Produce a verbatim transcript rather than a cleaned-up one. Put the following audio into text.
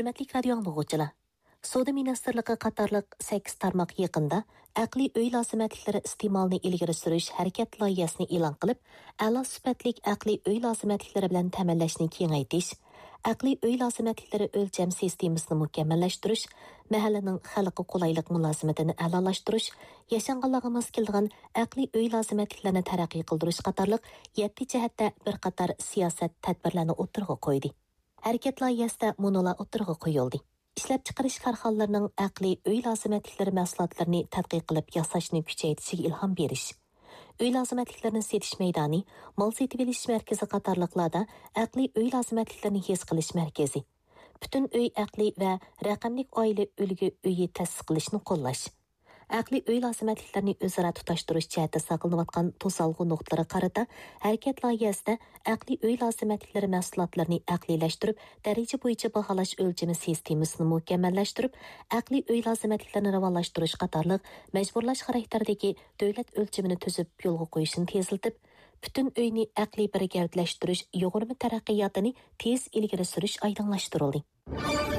Hörmətli radio dinləyicilər, Savdo Ministerliyi qatarlıq sakkiz tarmoq yaqında aqliy uy lazımatliklari iste'molini ilgari surish harakat loyihasini e'lon qilib, a'lo sifatli aqliy uy lazımatliklari bilan ta'minlashni kengaytirish, aqliy uy lazımatliklari o'lcham sistemasini mukammallashtirish, mahallaning xalqi qulaylik mulozimatini a'lolashtirish, yashanganlarga mos keladigan aqliy uy lazımatliklarini taraqqiy qildirish qatarlıq yetti jihatda bir qator siyosat tadbirlarini o'tirg'a qo'ydi. Harakat loyihasida monolar o'tirg'a qo'yildi. İşləp çıxarış karxanalarının aqliy uy lazımatliklari mahsulotlarini tadqiq qilib yasashni kuchaytirishiga ilhom berish, uy lazımatliklarini setish maydoni, mol setib olish markazi qatorliqlarda aqliy uy lazımatliklarini his qilish markazi, butun uy aqliy va raqamli oila ulgu uyi ta'sis qilishni qo'llash, aqliy uy lazımatliklarini o'zaro tutashtirish jihatda saqlanayotgan to'salg'u nuqtalari qarata harakat loyihasida aqliy uy lazımatliklari mahsulotlarini aqliylashtirib, daraja bo'yicha baholash o'lchami sistemasini mukammallashtirib, aqliy uy lazımatliklarini rivojlantirish qatorliq majburlash xarakterdagi davlat o'lchamini tuzib yo'lga qo'yishni tezlatib, butun uyni aqliy birgardlashtirish yo'g'irma taraqqiyotini tez ilgari surish oydinlashtirildi.